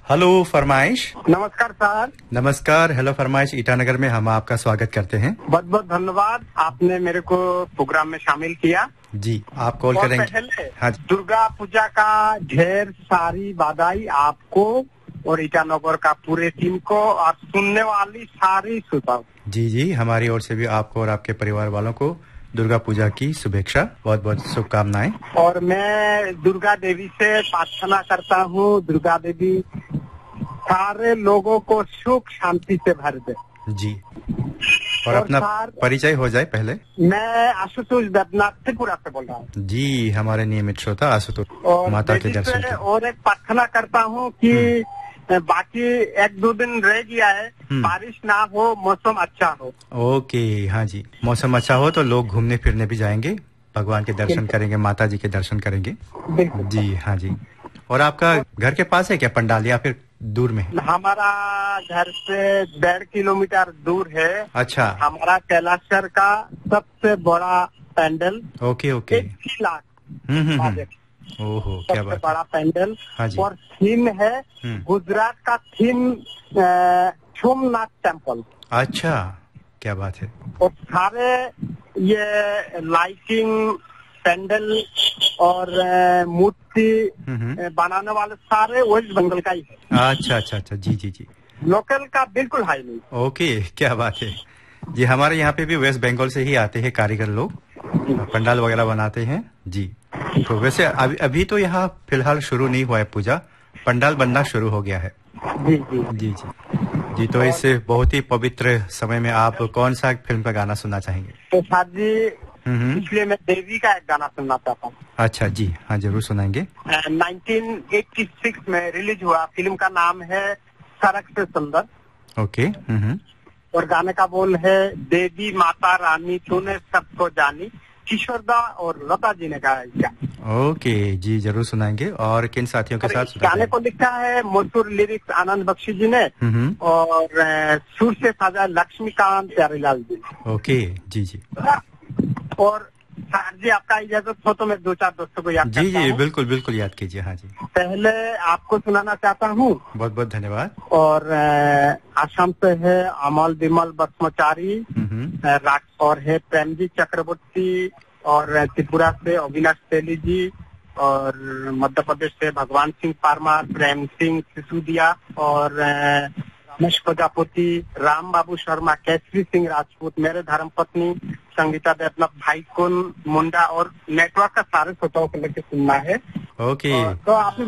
Hello फरमाइश। नमस्कार sir. नमस्कार। हेलो फरमाइश ईटानगर में हम आपका स्वागत करते हैं। बहुत बहुत धन्यवाद, आपने मेरे को प्रोग्राम में शामिल किया। जी, आप कॉल करेंगे। पहले हाँ, दुर्गा पूजा का ढेर सारी बधाई आपको और ईटानगर का पूरे टीम को और सुनने वाली सारी श्रोताओं। जी, हमारी ओर से भी आपको और आपके परिवार वालों को दुर्गा पूजा की शुभेच्छा, बहुत बहुत शुभकामनाएं। और मैं दुर्गा देवी से प्रार्थना करता हूँ, दुर्गा देवी सारे लोगों को सुख शांति से भर दे। जी। और अपना परिचय हो जाए पहले। मैं आशुतोष देवनाथ त्रिपुरा से बोल रहा हूँ। जी, हमारे नियमित श्रोता आशुतोष माता के दर्शन के। और एक प्रार्थना करता हूँ कि बाकी 1-2 दिन रह गया है, बारिश ना हो, मौसम अच्छा हो। ओके, हाँ जी, मौसम अच्छा हो तो लोग घूमने फिरने भी जाएंगे, भगवान के दर्शन करेंगे, माता जी के दर्शन करेंगे। जी हाँ जी। और आपका घर के पास है क्या पंडाल या फिर दूर में? हमारा घर से 1.5 किलोमीटर दूर है। अच्छा। हमारा कैलाशर का सबसे बड़ा पैंडल। ओके। 1 लाख। ओहो, क्या बात। बड़ा पैंडल। हाँ जी। और थीम है गुजरात का थीम सोमनाथ टेम्पल। अच्छा, क्या बात है। और सारे ये लाइटिंग, पैंडल और मूर्ति बनाने वाले सारे वेस्ट बंगाल का ही है। अच्छा। जी। लोकल का बिल्कुल हाई नहीं। ओके, क्या बात है। जी, हमारे यहाँ पे भी वेस्ट बंगाल से ही आते हैं कारीगर लोग, पंडाल वगैरह बनाते हैं। जी, तो वैसे अभी तो यहाँ फिलहाल शुरू नहीं हुआ है पूजा, पंडाल बनना शुरू हो गया है। जी। तो इस बहुत ही पवित्र समय में आप कौन सा फिल्म का गाना सुनना चाहेंगे? तो साथ जी इसलिए मैं देवी का एक गाना सुनना चाहता हूँ। अच्छा जी, हाँ जरूर सुनाएंगे। 1986 में रिलीज हुआ, फिल्म का नाम है सड़क से सुंदर। ओके। और गाने का बोल है, देवी माता रानी तूने सबको जानी, किशोरदा और लता जी ने गाया। ओके जी, जरूर सुनाएंगे। और किन साथियों के साथ? गाने को लिखा है मशहूर लिरिक्स आनंद बख्शी जी ने और सुर से साजा लक्ष्मीकांत प्यारेलाल जी। ओके जी। और सर जी, आपका इजाजत हो तो मैं 2-4 दोस्तों को याद करता हूं। जी, बिल्कुल याद कीजिए। हाँ जी। पहले आपको सुनाना चाहता हूँ। बहुत बहुत धन्यवाद। और आसाम से है अमल विमल ब्रह्मचारी, और है प्रेमजी चक्रवर्ती, और त्रिपुरा से अविनाश तेली जी, और मध्य प्रदेश से भगवान सिंह पारमार, प्रेम सिंह सिसोदिया, और रमेश प्रजापति, राम बाबू शर्मा, केसरी सिंह राजपूत, मेरे धर्मपत्नी संगीता देवनाथ, भाई कुन मुंडा, और नेटवर्क का सारे श्रोताओं को लेकर सुनना है। ओके। तो आप